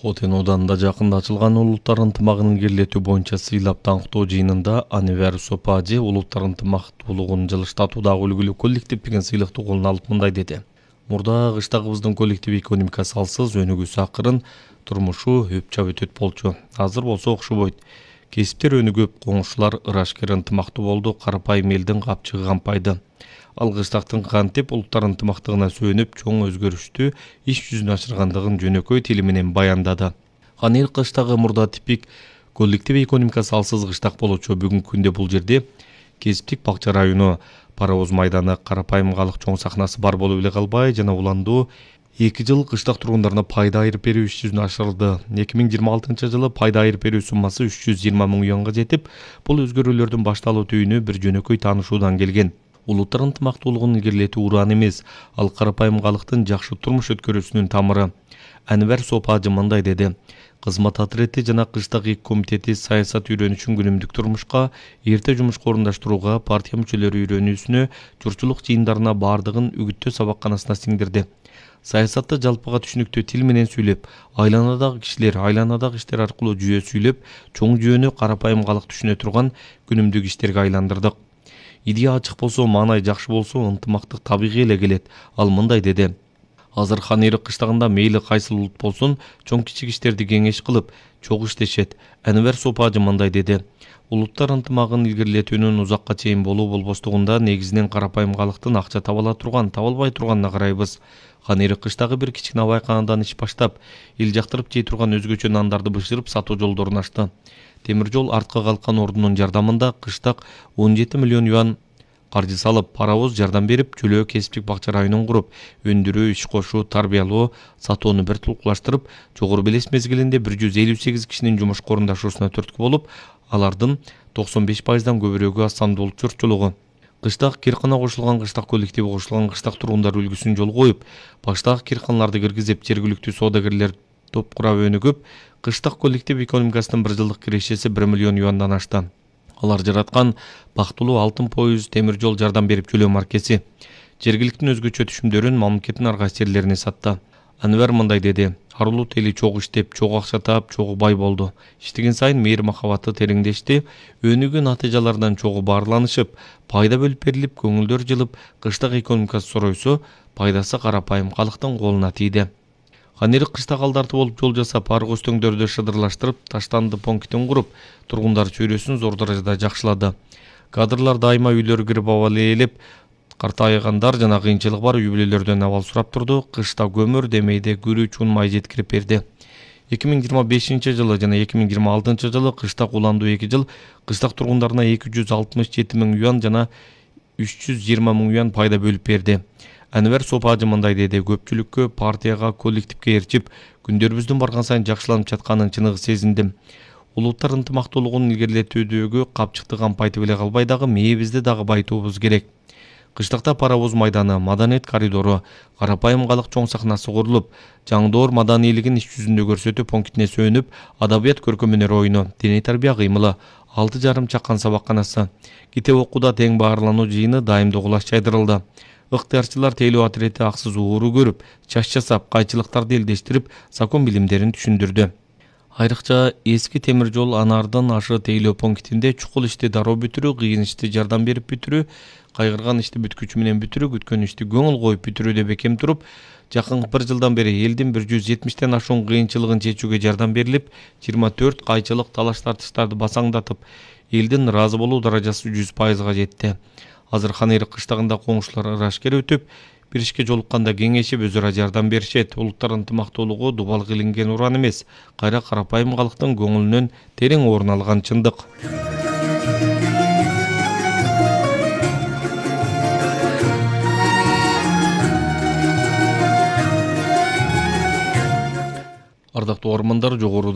Отен Оданында жакында ачылган улуттар ынтымагын илгерилетүү боюнча сыйлап таңктоо жыйынында Анвер Сопажи улуттар ынтымактуулугун жылыштатуудагы үлгүлүү коллектив деген сыйлыкты колуна алып мындай деди. Мурда кыштагыбыздын коллектив экономикасы алсыз, өнүгүүсү акырын, турмушу өпчап өтөт болчу. Азыр болсо окшобойт. Кесиптер өнүгүп, коңшулар ырашкер ынтымактуу болду, карапайым элдин капчыгы кампайды. Ал кыштактын кантип улуттар ынтымактыгына сүйөнүп, чоң өзгөрүштү иш жүзүнө ашыргандыгын жөнөкөй тили менен баяндады. Анел кыштагы мурда типик коллектив экономикасы алсыз кыштак болчу. Бүгүнкү күндө бул жерде кесиптик бакча району, паровоз майданы, карапайым калык чоң сахнасы бар болуп эле калбай, жана уландуу 2 жыл кыштак тургундарына пайда айырып берүү иш жүзүнө ашырылды. 2026 жылы пайда айырып берүү суммасы 320 миң юанга жетип, бул өзгөрүүлөрдүн башталуу түйүнү бир жөнөкөй таанышуудан келген. Улуттар ынтымактуулугун илгерилетүү уран эмес, ал карапайым калктын жакшы турмуш өткөрүүсүнүн тамыры. Анвер Сопажи мындай деди. Кызмат отрети жана кыштак эки комитети саясат үйрөнүшүн күнүмдүк турмушка, эрте жумушка орундоштурууга, партия мүчөлөрү үйрөнүүсүнө, журтчулук жыйындарына бардыгын үгүттөө сабакканасына сиңдирди. Саясатты жалпыга түшүнүктүү тил менен сүйлөп, айланадагы кишилер, айланадагы иштер аркылуу жүйө сүйлөп, чоң жүйөнү карапайым калк түшүнө турган күнүмдүк иштерге айландырдык. Идея ачык болсо, маанай жакшы болсо, ынтымактык табигый эле келет. Ал мындай деди. Азыр хан ийрик кыштагында мейли кайсыл улут болсун, чоң кичик иштерди кеңеш кылып, чогуу иштешет. Анвер Сопажи мындай деди. Улуттар ынтымагын илгерилетүүнүн узакка чейин болуу болбостугунда негизинен карапайым калктын акча таба турган, табылбай турганына карайбыз. Хан ийрик кыштагы бир кичине абайканадан иш баштап, эл жактырып жей турган өзгөчө нандарды бышырып сатуу жолдорун ачты. Темир жол артка калкан ордунун жардамында кыштак 17 миллион юан каржы салып, паровоз жардам берип, чөлөө кесиптик бакча районун куруп, өндүрүү, иш кошуу, тарбиялоо, сатууну бир тулкулаштырып, жогору белес мезгилинде 158 кишинин жумушка орундашуусуна түрткү болуп, алардын 95%дан көбүрөгү астамдуулук журтчулугу. Кыштак киркана кошулган кыштак коллективи кошулган кыштак тургундар үлгүсүн жол коюп, баштагы кирканаларды киргизип, жергиликтүү соодагерлер топ курап өнүгүп, кыштак коллектив экономикасынын 1 жылдык кирешеси 1 миллион юандан ашты. Алар жараткан бактылуу алтын поюз, темир жол жардам берип чөлөө маркеси, жергиликтин өзгөчө түшүмдөрүн мамлекеттин ар кайсы жерлерине сатты. Анвер мындай деди. Арулут эли чогуу иштеп, чогуу акча таап, чогуу бай болду. Иштеген сайын мейир махабаты тереңдешти, өнүгүү натыйжалардан чогуу баарланышып, пайда бөлүп берилип, көңүлдөр жылып, кыштак экономикасы соройсо, пайдасы карапайым калктын колуна тийди. Хан ийрик кыштак алдарты болуп жол жасап, арык өстөңдөрдү шыдырлаштырып, таштанды пунктин куруп, тургундар чөйрөсүн зор даражада жакшылады. Кадрлар дайыма үйлөрү кирип абал ээлеп, картайгандар жана кыйынчылыгы бар үй бүлөлөрдөн абал сурап турду. Кышта көмүр, демейде күрү, чун, май жеткирип берди. 2025 жылы жана 2026 жылы кыштак уландуу 2 жыл кыштак тургундарына 267 миң юан жана 320 миң юан пайда бөлүп берди. Анвер Сопажи мындай деди. Көпчүлүккө, партияга, коллективге ээрчип, күндөрүбүздүн барган сайын жакшыланып жатканын чыныгы сезиндим. Улуттар ынтымактуулугун илгерилетүүдөгү капчыкты кампайтып эле калбай дагы мээбизди дагы байытуубуз керек. Кыштакта паровоз майданы, маданият коридору, карапайым калк чоң сахнасы курулуп, жаңдоор маданийлигин иш жүзүндө көрсөтүү пунктине сүйөнүп, адабият көркөм өнөр оюну, дене тарбия кыймылы, 6,5 чакан сабакканасы, китеп окууда тең баарлануу жыйыны дайымдуу кулаш жайдырылды. Ыктыярчылар тейлөө отрети аксыз ууру көрүп, чач жасап, кайчылыктарды элдештирип, закон билимдерин түшүндүрдү. Айрыкча эски темир жол анардын ашы тейлөө пунктинде чукул ишти дароо бүтүрүү, кыйын ишти жардам берип бүтүрүү, кайгырган ишти бүткүч менен бүтүрүү, күткөн ишти көңүл коюп бүтүрүүдө бекем туруп, жакынкы 1 жылдан бери элдин 170тен ашуун кыйынчылыгын чечүүгө жардам берилип, 24 кайчылык талаш тартыштарды басаңдатып, элдин ыраазы болуу даражасы 100%га жетти. Азыр хан ийрик кыштагында коңшулар ырашкер өтүп, бир ишке жолукканда кеңешип өз ара жардам беришет. Улуттар ынтымактуулугу дубалга илинген уран эмес, кайра карапайым калктын көңүлүнөн терең орун алган чындык. Ардактуу угармандар, жогоруда